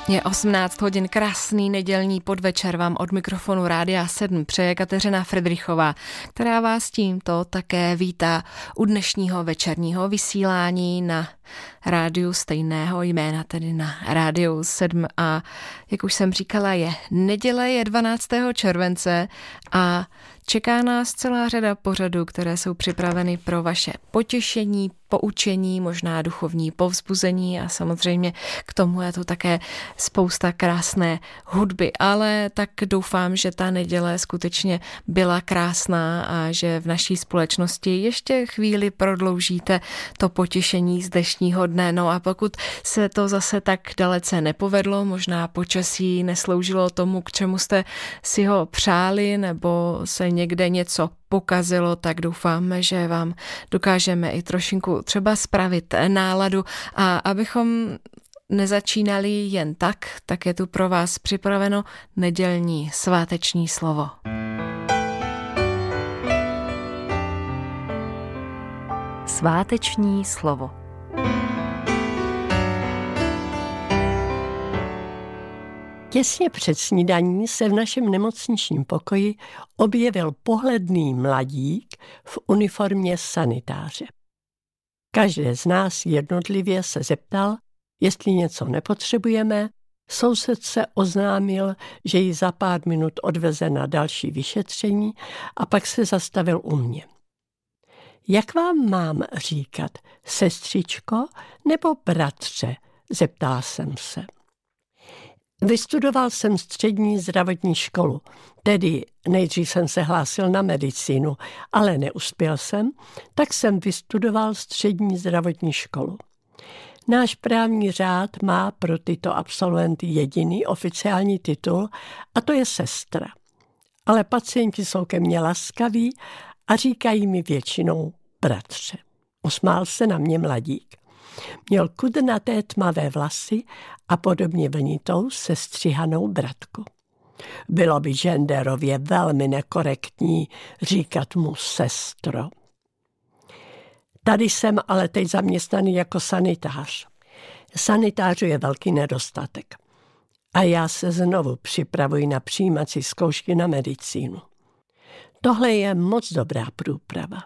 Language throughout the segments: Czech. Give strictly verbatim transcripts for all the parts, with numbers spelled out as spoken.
Je osmnáct hodin, krásný nedělní podvečer vám od mikrofonu Rádia sedm přeje Kateřina Fridrichová, která vás tímto také vítá u dnešního večerního vysílání na rádiu stejného jména, tedy na Rádiu sedm. A jak už jsem říkala, je neděle, je dvanáctého července a čeká nás celá řada pořadů, které jsou připraveny pro vaše potěšení, poučení, možná duchovní povzbuzení a samozřejmě k tomu je tu také spousta krásné hudby, ale tak doufám, že ta neděle skutečně byla krásná a že v naší společnosti ještě chvíli prodloužíte to potěšení z dnešního dne. No a pokud se to zase tak dalece nepovedlo, možná počasí nesloužilo tomu, k čemu jste si ho přáli, nebo se někde něco pokazilo, tak doufáme, že vám dokážeme i trošinku třeba spravit náladu a abychom nezačínali jen tak, tak je tu pro vás připraveno nedělní sváteční slovo. Sváteční slovo. Těsně před snídaní se v našem nemocničním pokoji objevil pohledný mladík v uniformě sanitáře. Každý z nás jednotlivě se zeptal, jestli něco nepotřebujeme, soused se oznámil, že ji za pár minut odveze na další vyšetření a pak se zastavil u mě. Jak vám mám říkat, sestřičko nebo bratře, zeptal jsem se. Vystudoval jsem střední zdravotní školu, tedy nejdřív jsem se hlásil na medicínu, ale neuspěl jsem, tak jsem vystudoval střední zdravotní školu. Náš právní řád má pro tyto absolventy jediný oficiální titul a to je sestra. Ale pacienti jsou ke mně laskaví a říkají mi většinou bratře. Usmál se na mě mladík. Měl kudrnaté tmavé vlasy a podobně vlnitou sestřihanou bratku. Bylo by genderově velmi nekorektní říkat mu sestro. Tady jsem ale teď zaměstnaný jako sanitář. Sanitářů je velký nedostatek. A já se znovu připravuji na přijímací zkoušky na medicínu. Tohle je moc dobrá průprava.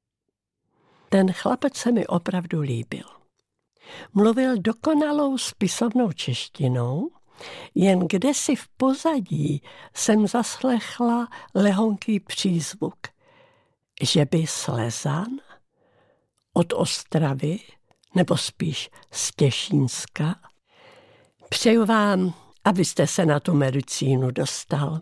Ten chlapec se mi opravdu líbil. Mluvil dokonalou spisovnou češtinou, jen kdesi v pozadí jsem zaslechla lehonký přízvuk. Že by Slezan? Od Ostravy? Nebo spíš z Těšínska? Přeju vám, abyste se na tu medicínu dostal.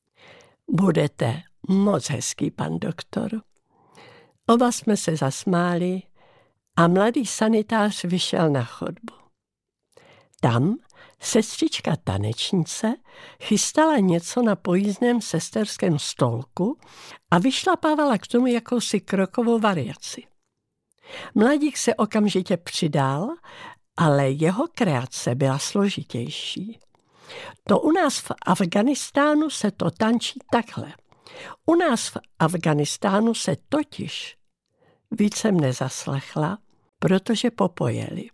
Budete moc hezký, pan doktor. Oba jsme se zasmáli a mladý sanitář vyšel na chodbu. Tam sestřička tanečnice chystala něco na pojízdném sesterském stolku a vyšlapávala k tomu jakousi krokovou variaci. Mladík se okamžitě přidal, ale jeho kreace byla složitější. To u nás v Afghánistánu se to tančí takhle. U nás v Afghánistánu se totiž víc jsem nezaslechla, protože popojeli.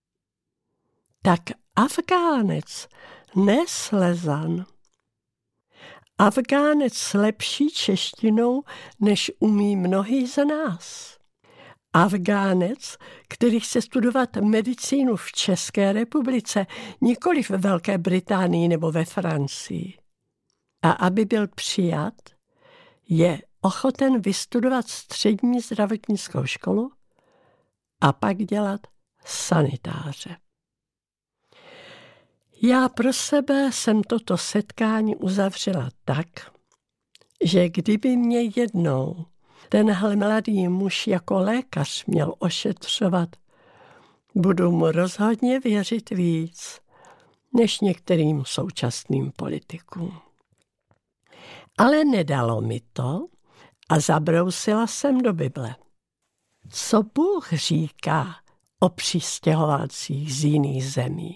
Tak Afgánec, ne Slezan. Afgánec lepší češtinou, než umí mnohý z nás. Afgánec, který chce studovat medicínu v České republice, nikoli v Velké Británii nebo ve Francii. A aby byl přijat, je ochoten vystudovat střední zdravotnickou školu a pak dělat sanitáře. Já pro sebe jsem toto setkání uzavřela tak, že kdyby mě jednou tenhle mladý muž jako lékař měl ošetřovat, budu mu rozhodně věřit víc než některým současným politikům. Ale nedalo mi to a zabrousila jsem do Bible. Co Bůh říká o přistěhovalcích z jiných zemí?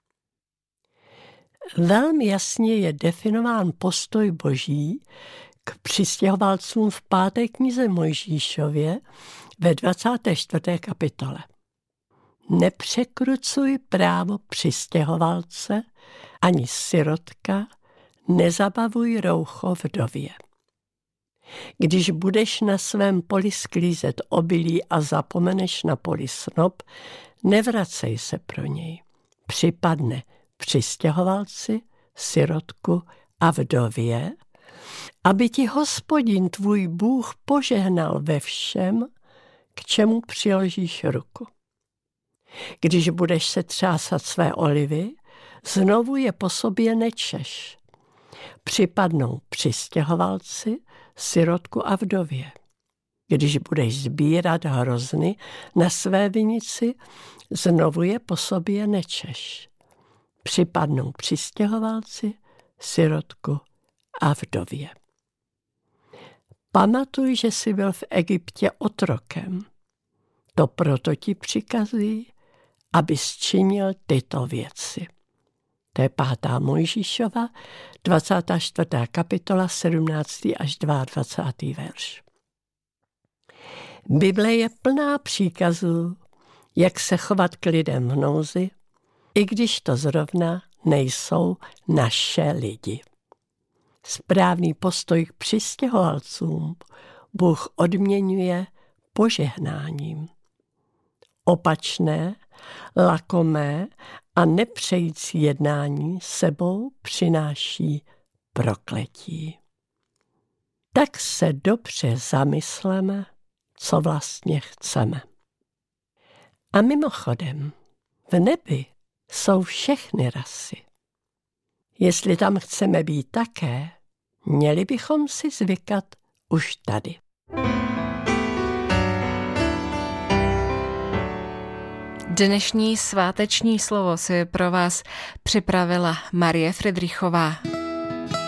Velmi jasně je definován postoj Boží k přistěhovalcům v páté knize Mojžíšově ve dvacáté čtvrté kapitole. nepřekrucuj právo přistěhovalce, ani sirotka, nezabavuj roucho vdově. Když budeš na svém poli sklízet obilí a zapomeneš na poli snop, nevracej se pro něj. Připadne přistěhovalci, sirotku a vdově, aby ti Hospodin tvůj Bůh požehnal ve všem, k čemu přiložíš ruku. Když budeš se třásat své olivy, znovu je po sobě nečeš. Připadnou přistěhovalci, sirotku a vdově. Když budeš sbírat hrozny na své vinici, znovu je po sobě nečeš. Připadnou přistěhovalci, sirotku a vdově. Pamatuj, že jsi byl v Egyptě otrokem. To proto ti přikazují, abys činil tyto věci. To je pátá Mojžíšova, dvacátá čtvrtá kapitola, sedmnáctý až dvacátý druhý verš. Bible je plná příkazů, jak se chovat k lidem v nouzi, i když to zrovna nejsou naše lidi. Správný postoj k přistěhovalcům Bůh odměňuje požehnáním. Opačné, lakomé a nepřející jednání sebou přináší prokletí. Tak se dobře zamysleme, co vlastně chceme. A mimochodem, v nebi jsou všechny rasy. Jestli tam chceme být také, měli bychom si zvykat už tady. Dnešní sváteční slovo si pro vás připravila Marie Fridrichová.